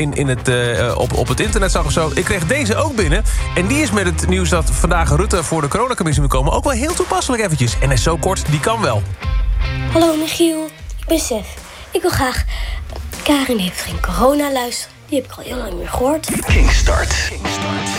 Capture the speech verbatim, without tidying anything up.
in, in het, uh, op, op het internet zag of zo. Ik kreeg deze ook binnen. En die is met het nieuws dat vandaag Rutte voor de coronacommissie moet komen ook wel heel toepasselijk eventjes. En hij is zo kort, die kan wel. Hallo Michiel, ik ben Sef. Ik wil graag... Karin heeft geen corona luisteren. Die heb ik al heel lang niet meer gehoord. Kingstart. Kingstart.